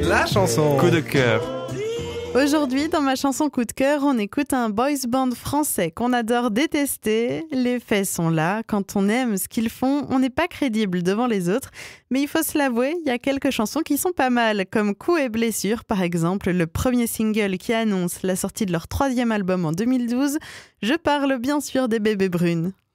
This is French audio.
La chanson Coup de cœur. Aujourd'hui, dans ma chanson coup de cœur, on écoute un boys band français qu'on adore détester. Les faits sont là. Quand on aime ce qu'ils font, on n'est pas crédible devant les autres. Mais il faut se l'avouer, il y a quelques chansons qui sont pas mal, comme Coups et blessures, par exemple, le premier single qui annonce la sortie de leur 3e album en 2012. Je parle bien sûr des Bébés Brunes.